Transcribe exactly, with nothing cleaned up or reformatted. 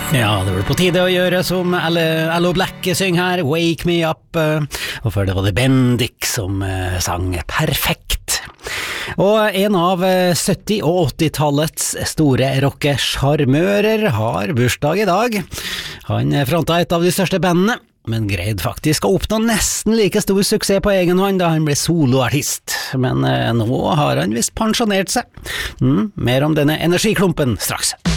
Ja, det var på tide å gjøre som Allo Black synger her, Wake Me Up, og før det var det Bendik som sang Perfekt. Og en av sytti- og åtti-tallets store rockesjarmører har bursdag i dag. Han fronta et av de største bandene, men greide faktisk å oppnå nesten like stor suksess på egen hånd da han ble soloartist. Men nå har han visst pensjonert seg. Mm, mer om denne energiklumpen straks.